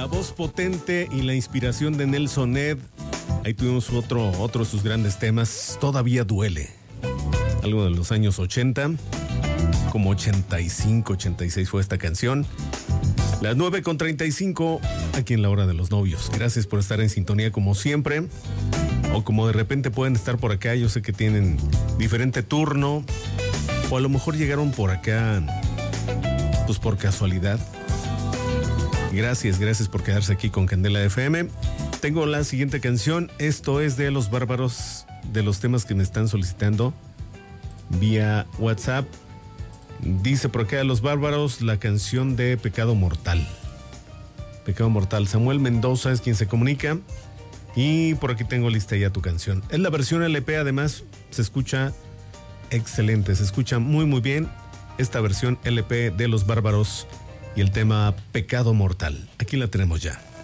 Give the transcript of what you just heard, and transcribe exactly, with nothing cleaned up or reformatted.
La voz potente y la inspiración de Nelson Ned. Ahí tuvimos otro, otro de sus grandes temas, Todavía Duele. Algo de los años ochenta, como ochenta y cinco, ochenta y seis fue esta canción. Las nueve con treinta y cinco, aquí en la hora de los novios. Gracias por estar en sintonía como siempre. O como de repente pueden estar por acá, yo sé que tienen diferente turno. O a lo mejor llegaron por acá, pues por casualidad. Gracias, gracias por quedarse aquí con Candela F M. Tengo la siguiente canción. Esto es de Los Bárbaros, de los temas que me están solicitando vía WhatsApp. Dice por acá Los Bárbaros, la canción de Pecado Mortal. Pecado Mortal. Samuel Mendoza es quien se comunica. Y por aquí tengo lista ya tu canción. Es la versión L P, además se escucha excelente, se escucha muy muy bien esta versión L P de Los Bárbaros y el tema Pecado Mortal. Aquí la tenemos ya.